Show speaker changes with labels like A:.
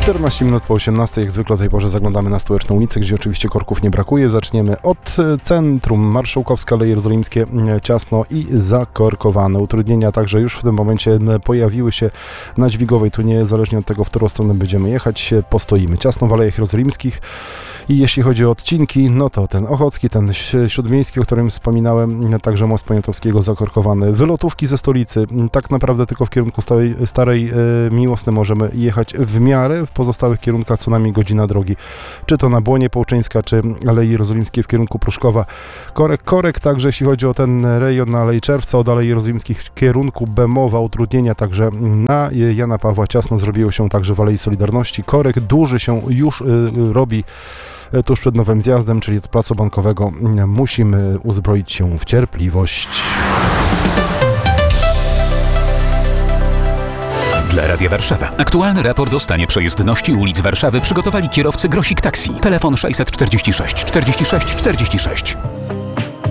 A: 14 minut po 18, jak zwykle o tej porze zaglądamy na Stołeczną ulicę, gdzie oczywiście korków nie brakuje. Zaczniemy od centrum. Marszałkowska, Aleje Jerozolimskie, ciasno i zakorkowane. Utrudnienia także już w tym momencie pojawiły się na Dźwigowej. Tu niezależnie od tego, w którą stronę będziemy jechać, postoimy. Ciasno w Alejach Jerozolimskich. I jeśli chodzi o odcinki, no to ten Ochocki, ten Śródmiejski, o którym wspominałem, także most Poniatowskiego zakorkowany. Wylotówki ze stolicy, tak naprawdę tylko w kierunku Starej Miłosny możemy jechać w miarę, w pozostałych kierunkach co najmniej godzina drogi. Czy to na Błonie Połczeńska, czy Aleje Jerozolimskie w kierunku Pruszkowa. Korek także jeśli chodzi o ten rejon na Alei Czerwca, od Alei Jerozolimskich w kierunku Bemowa, utrudnienia także na Jana Pawła. Ciasno zrobiło się także w Alei Solidarności. Korek duży się już robi tuż przed nowym zjazdem, czyli od Placu Bankowego. Musimy uzbroić się w cierpliwość.
B: Dla Radia Warszawa. Aktualny raport o stanie przejezdności ulic Warszawy przygotowali kierowcy Grosik Taxi. Telefon 646 46 46.